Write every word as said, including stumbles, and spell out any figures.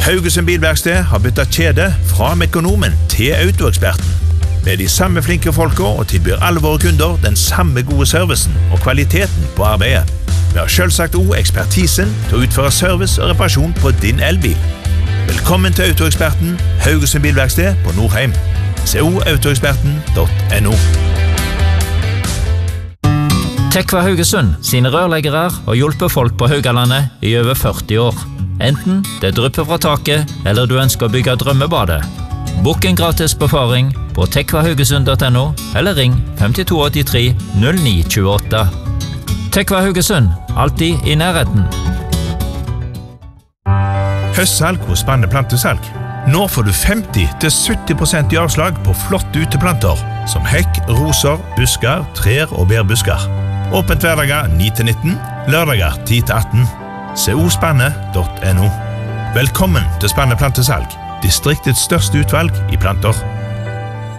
Haugesund Bilverksted har byttet kjede fra Mekonomen til Autoeksperten. Med de samme flinke folka og tilbyr alle våre kunder den samme gode servicen og kvaliteten på arbeidet. Vi har selvsagt også ekspertisen til å utføre service og reparasjon på din elbil. Velkommen til Autoeksperten, Haugesund Bilverksted på Nordheim. Se o autoeksperten punktum no. Tekva Haugesund sine rørleggere har hjulpet folk på Haugalandet i over førti år. Enten det drypper fra taket, eller du ønsker å bygge drømmebadet. Bokk en gratis befaring på tekva haugesund punktum no, eller ring fem to åtte tre null ni to åtte. Tekva Haugesund, alltid i nærheten. Høstsalg hos Spanne Plantesalg. Nå får du femti til sytti prosent i avslag på flotte uteplanter, som hekk, roser, busker, trær og bærbusker. Åpent hverdager ni til nitten, lørdager ti til atten. Se o spanne punktum no. Velkommen til Spanne Plantesalg, distriktets største utvalg i planter.